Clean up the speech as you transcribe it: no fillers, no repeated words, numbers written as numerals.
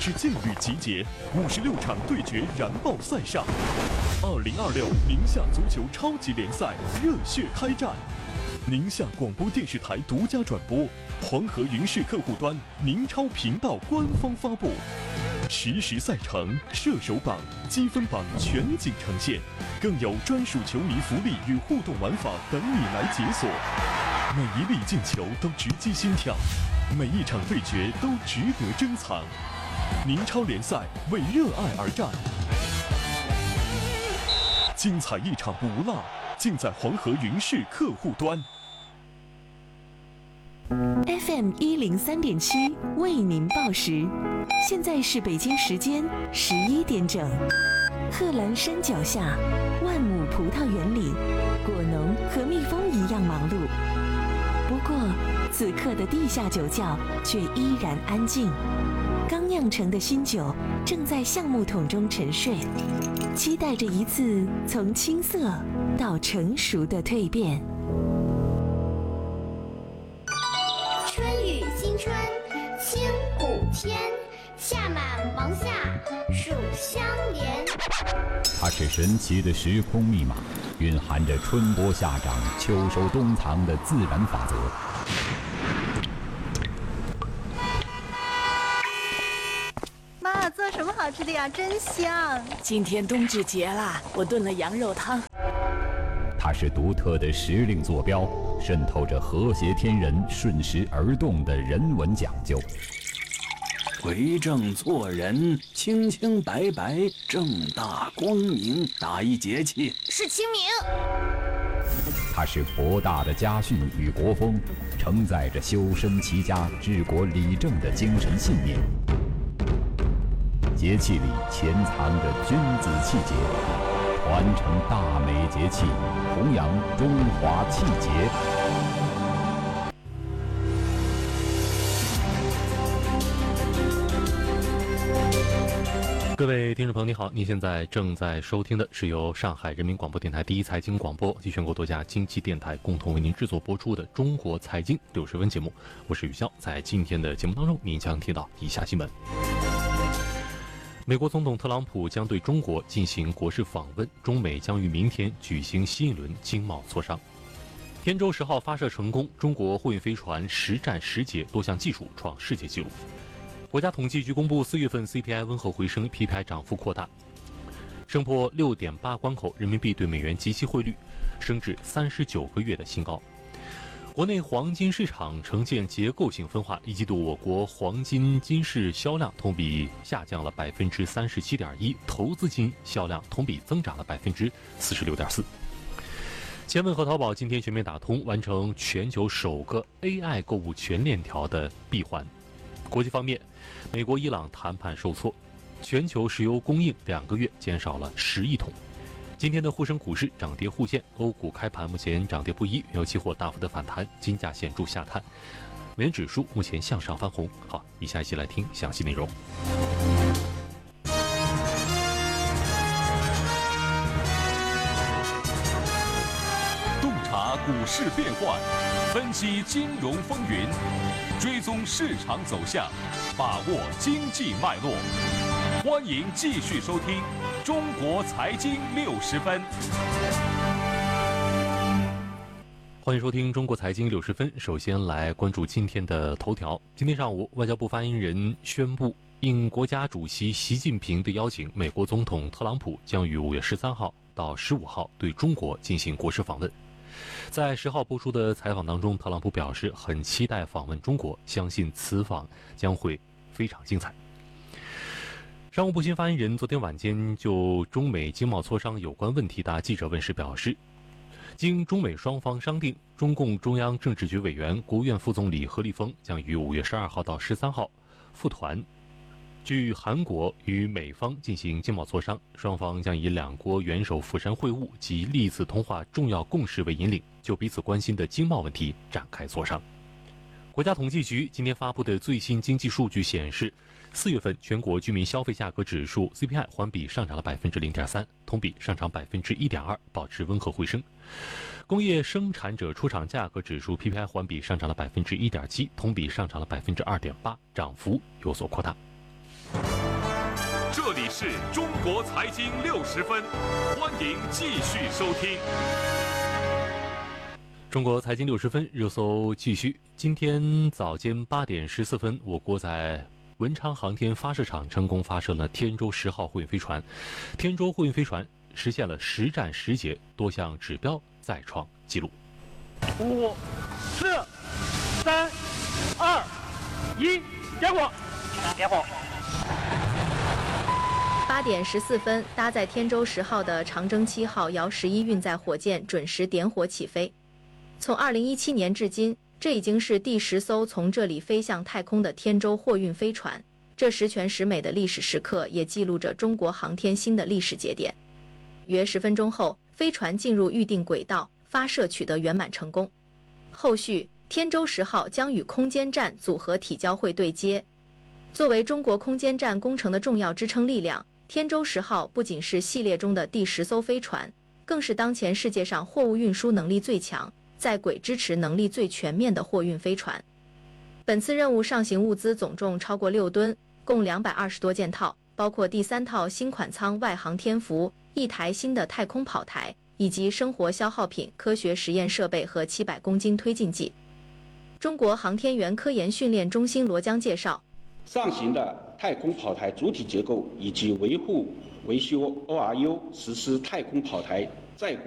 之劲旅集结，56场对决燃爆赛上，2026宁夏足球超级联赛热血开战。宁夏广播电视台独家转播，黄河云视客户端、宁超频道官方发布，实时赛程、射手榜、积分榜全景呈现，更有专属球迷福利与互动玩法等你来解锁。每一粒进球都直击心跳，每一场对决都值得珍藏。宁超联赛为热爱而战，精彩一场不落，尽在黄河云视客户端。 FM 103.7为您报时，现在是北京时间11点整。贺兰山脚下，万亩葡萄园里，果农和蜜蜂一样忙碌。不过，此刻的地下酒窖却依然安静。刚酿成的新酒正在橡木桶中沉睡，期待着一次从青涩到成熟的蜕变。 春雨新春，清谷天，夏满芒夏，暑相连。 它是神奇的时空密码，蕴含着春播夏长、秋收冬藏的自然法则。 妈，做什么好吃的呀？真香！ 今天冬至节啦，我炖了羊肉汤。 它是独特的时令坐标，渗透着和谐天人、顺时而动的人文讲究。 为政做人，清清白白，正大光明，哪一节气？ 是清明。 它是博大的家训与国风，承载着修身齐家、治国理政的精神信念。节气里潜藏着君子气节，传承大美节气，弘扬中华气节。 各位听众朋友，你好！您现在正在收听的是由上海人民广播电台第一财经广播及全国多家经济电台共同为您制作播出的《中国财经60分》节目，我是宇潇。在今天的节目当中，您将听到以下新闻：美国总统特朗普将对中国进行国事访问，中美将于明天举行新一轮经贸磋商。天舟10号发射成功，中国货运飞船实战实捷，多项技术创世界纪录。国家统计局公布4月份 CPI 温和回升 ，PPI 涨幅扩大，升破 6.8 关口，人民币对美元即期汇率升至39个月的新高。国内黄金市场呈现结构性分化，一季度我国黄金金市销量同比下降了 37.1%， 投资金销量同比增长了 46.4%。千问和淘宝今天全面打通，完成全球首个 AI 购物全链条的闭环。国际方面，美国伊朗谈判受挫，全球石油供应2个月减少了10亿桶。今天的沪深股市涨跌互见，欧股开盘目前涨跌不一，原油期货大幅的反弹，金价显著下探，美元指数目前向上翻红。好，以下一起来听详细内容。 洞察股市变幻，分析金融风云，追踪市场走向，把握经济脉络。欢迎继续收听《中国财经60分》。 欢迎收听《中国财经60分》。首先来关注今天的头条。今天上午，外交部发言人宣布，应国家主席习近平的邀请，美国总统特朗普将于5月13号到15号对中国进行国事访问。在10号播出的采访当中，特朗普表示很期待访问中国，相信此访将会非常精彩。商务部新发言人昨天晚间就中美经贸磋商有关问题答记者问时表示，经中美双方商定，中共中央政治局委员、国务院副总理何立峰将于5月12号到13号赴团据韩国与美方进行经贸磋商，双方将以两国元首釜山会晤及历次通话重要共识为引领，就彼此关心的经贸问题展开磋商。国家统计局今天发布的最新经济数据显示，4月份全国居民消费价格指数 CPI 环比上涨了 0.3%， 同比上涨 1.2%， 保持温和回升。工业生产者出厂价格指数 PPI 环比上涨了 1.7%， 同比上涨了 2.8%， 涨幅有所扩大。 这里是中国财经60分，欢迎继续收听。 中国财经60分热搜继续。今天早间8点14分，我国在文昌航天发射场成功发射了天舟10号货运飞船。天舟货运飞船实现了实战实捷，多项指标再创纪录。 5、4、3、2、1，点火！点火 ！8点14分，搭载天舟10号的长征7号遥11运载火箭准时点火起飞。从2017年至今，这已经是第10艘从这里飞向太空的天舟货运飞船。这十全十美的历史时刻，也记录着中国航天新的历史节点。约10分钟后，飞船进入预定轨道，发射取得圆满成功。后续，天舟10号将与空间站组合体交会对接。作为中国空间站工程的重要支撑力量，天舟10号不仅是系列中的第10艘飞船，更是当前世界上货物运输能力最强、在轨支持能力最全面的货运飞船。本次任务上行物资总重超过6吨，共220多件套，包括第3套新款舱外航天服、1台新的太空跑台，以及生活消耗品、科学实验设备和700公斤推进剂。中国航天员科研训练中心罗江介绍， 上行的太空跑台主体结构以及维护维修 ORU， 实施太空跑台在轨